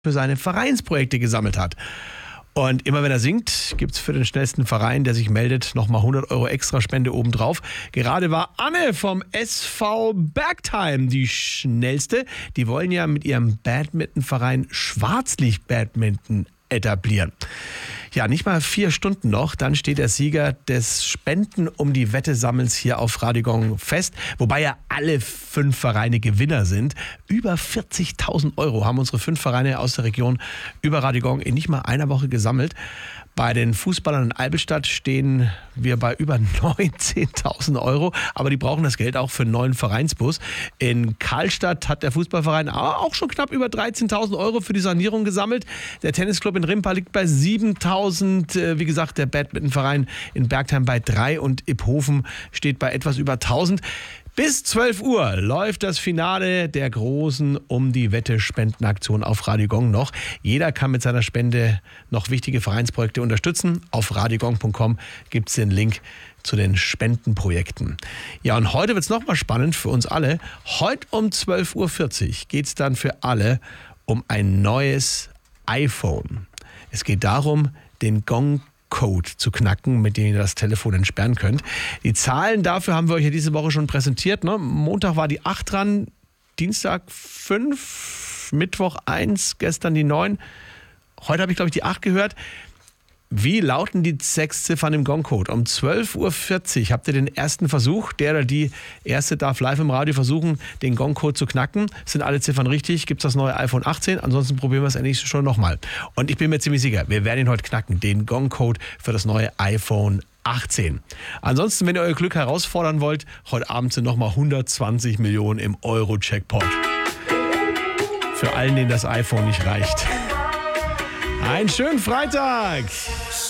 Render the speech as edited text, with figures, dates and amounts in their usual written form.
für seine Vereinsprojekte gesammelt hat. Und immer wenn er singt, gibt es für den schnellsten Verein, der sich meldet, nochmal 100 Euro extra Spende obendrauf. Gerade war Anne vom SV Bergheim die schnellste. Die wollen ja mit ihrem Badmintonverein Schwarzlicht-Badminton etablieren. Ja, nicht mal 4 Stunden noch, dann steht der Sieger des Spenden um die Wette Sammelns hier auf Radio Gong fest, wobei ja alle 5 Vereine Gewinner sind. Über 40.000 Euro haben unsere 5 Vereine aus der Region über Radio Gong in nicht mal einer Woche gesammelt. Bei den Fußballern in Albelstadt stehen wir bei über 19.000 Euro, aber die brauchen das Geld auch für einen neuen Vereinsbus. In Karlstadt hat der Fußballverein auch schon knapp über 13.000 Euro für die Sanierung gesammelt. Der Tennisclub in Rimpa liegt bei 7.000. Wie gesagt, der Badmintonverein in Bergheim bei 3 und Iphofen steht bei etwas über 1.000. Bis 12 Uhr läuft das Finale der großen Um-die-Wette-Spendenaktion auf Radio Gong noch. Jeder kann mit seiner Spende noch wichtige Vereinsprojekte unterstützen. Auf radiogong.com gibt es den Link zu den Spendenprojekten. Ja, und heute wird es nochmal spannend für uns alle. Heute um 12.40 Uhr geht es dann für alle um ein neues iPhone. Es geht darum, den Gong-Code zu knacken, mit dem ihr das Telefon entsperren könnt. Die Zahlen dafür haben wir euch ja diese Woche schon präsentiert. Ne? Montag war die 8 dran, Dienstag 5, Mittwoch 1, gestern die 9. Heute habe ich, glaube ich, die 8 gehört. Wie lauten die 6 Ziffern im Gong-Code? Um 12.40 Uhr habt ihr den ersten Versuch. Der oder die Erste darf live im Radio versuchen, den Gong-Code zu knacken. Sind alle Ziffern richtig? Gibt es das neue iPhone 18? Ansonsten probieren wir es nächste Stunde nochmal. Und ich bin mir ziemlich sicher, wir werden ihn heute knacken. Den Gong-Code für das neue iPhone 18. Ansonsten, wenn ihr euer Glück herausfordern wollt, heute Abend sind nochmal 120 Millionen im Euro-Jackpot. Für allen, denen das iPhone nicht reicht. Einen schönen Freitag!